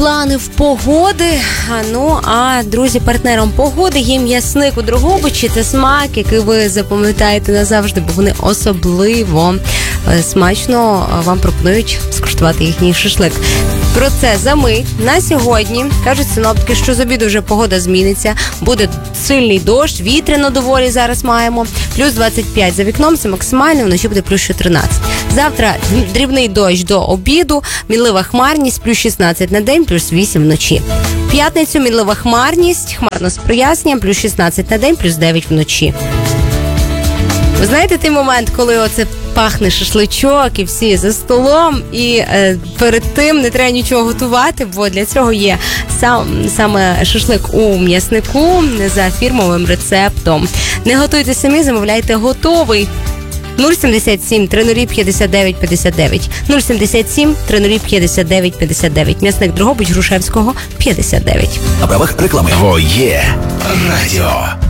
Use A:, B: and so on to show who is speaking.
A: плани в погоди. Ну, а, друзі, партнером погоди є м'ясник у Дрогобичі. Це смак, який ви запам'ятаєте назавжди, бо вони особливо смачно вам пропонують скуштувати їхній шашлик. Про це за мить. На сьогодні кажуть синоптики, що з обіду вже погода зміниться. Буде сильний дощ, вітряно доволі зараз маємо. Плюс 25 за вікном, це максимально, вночі буде плюс 13. Завтра дрібний дощ до обіду, мінлива хмарність, плюс 16 на день, плюс 8 вночі. В п'ятницю мінлива хмарність, хмарно з проясненням, плюс 16 на день, плюс 9 вночі. Ви знаєте той момент, коли оце пахне шашличок і всі за столом, і перед тим не треба нічого готувати, бо для цього є саме шашлик у м'яснику за фірмовим рецептом. Не готуйте самі, замовляйте готовий. 077 300 59 59. 077 300 59 59. М'ясник Дрогобич, Грушевського, 59.
B: На правах реклами. Твоє радіо.